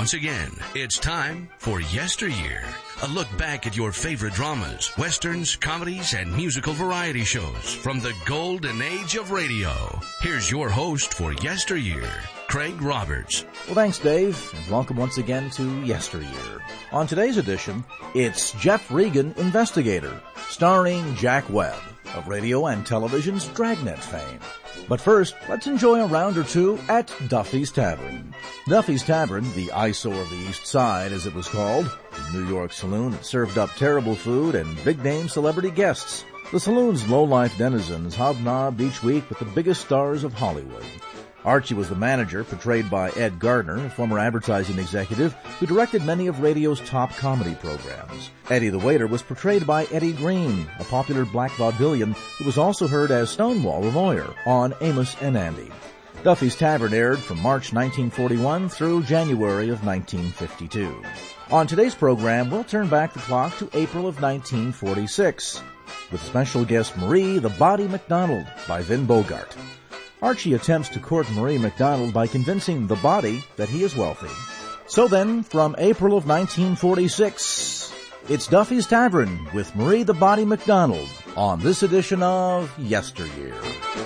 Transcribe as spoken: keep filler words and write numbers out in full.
Once again, it's time for Yesteryear, a look back at your favorite dramas, westerns, comedies, and musical variety shows from the golden age of radio. Here's your host for Yesteryear, Craig Roberts. Well, thanks, Dave, and welcome once again to Yesteryear. On today's edition, it's Jeff Regan, Investigator, starring Jack Webb of radio and television's Dragnet fame. But first, let's enjoy a round or two at Duffy's Tavern. Duffy's Tavern, the eyesore of the East Side as it was called, a New York saloon that served up terrible food and big-name celebrity guests. The saloon's low-life denizens hobnobbed each week with the biggest stars of Hollywood. Archie was the manager, portrayed by Ed Gardner, a former advertising executive who directed many of radio's top comedy programs. Eddie the waiter was portrayed by Eddie Green, a popular black vaudevillian who was also heard as Stonewall the lawyer on Amos and Andy. Duffy's Tavern aired from March nineteen forty-one through January of nineteen fifty-two. On today's program, we'll turn back the clock to April of nineteen forty-six, with special guest Marie the Body McDonald by Vin Bogart. Archie attempts to court Marie McDonald by convincing the Body that he is wealthy. So then, from April of nineteen forty-six, it's Duffy's Tavern with Marie the Body McDonald on this edition of Yesteryear.